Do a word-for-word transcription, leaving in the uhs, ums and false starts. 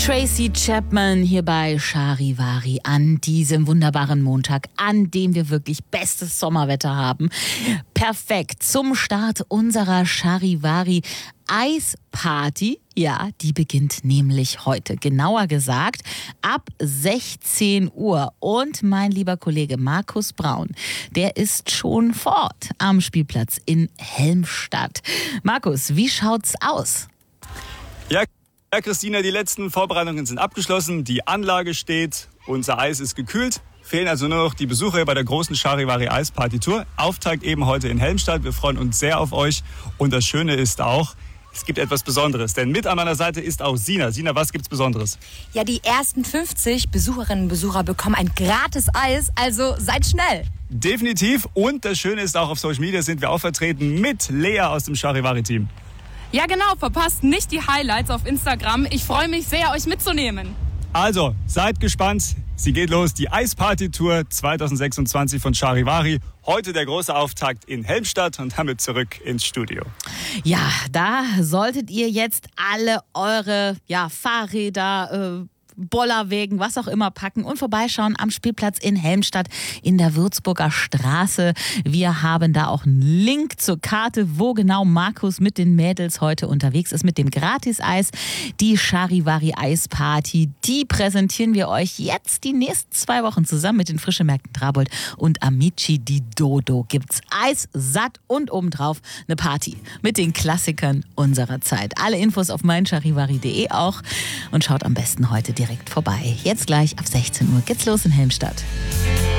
Tracy Chapman hier bei Charivari an diesem wunderbaren Montag, an dem wir wirklich bestes Sommerwetter haben. Perfekt zum Start unserer Charivari Eisparty. Ja, die beginnt nämlich heute. Genauer gesagt ab sechzehn Uhr. Und mein lieber Kollege Markus Braun, der ist schon vor Ort am Spielplatz in Helmstadt. Markus, wie schaut's aus? Ja, Ja, Christina, die letzten Vorbereitungen sind abgeschlossen. Die Anlage steht, unser Eis ist gekühlt. Fehlen also nur noch die Besucher bei der großen Charivari Eisparty Tour. Auftakt eben heute in Helmstadt. Wir freuen uns sehr auf euch. Und das Schöne ist auch, es gibt etwas Besonderes. Denn mit an meiner Seite ist auch Sina. Sina, was gibt's Besonderes? Ja, die ersten fünfzig Besucherinnen und Besucher bekommen ein gratis Eis. Also seid schnell. Definitiv. Und das Schöne ist auch, auf Social Media sind wir auch vertreten mit Lea aus dem Charivari-Team. Ja genau, verpasst nicht die Highlights auf Instagram. Ich freue mich sehr, euch mitzunehmen. Also, seid gespannt. Sie geht los, die Eisparty-Tour zwanzig sechsundzwanzig von Charivari. Heute der große Auftakt in Helmstadt und damit zurück ins Studio. Ja, da solltet ihr jetzt alle eure ja, Fahrräder, äh, Bollerwegen, was auch immer packen und vorbeischauen am Spielplatz in Helmstadt in der Würzburger Straße. Wir haben da auch einen Link zur Karte, wo genau Markus mit den Mädels heute unterwegs ist mit dem Gratis-Eis. Die Charivari Eisparty, die präsentieren wir euch jetzt die nächsten zwei Wochen zusammen mit den Frischen Märkten Trabold und Amici di Dodo. Gibt's Eis, satt und obendrauf eine Party mit den Klassikern unserer Zeit. Alle Infos auf meincharivari punkt de auch und schaut am besten heute direkt direkt vorbei. Jetzt gleich ab sechzehn Uhr geht's los in Helmstadt.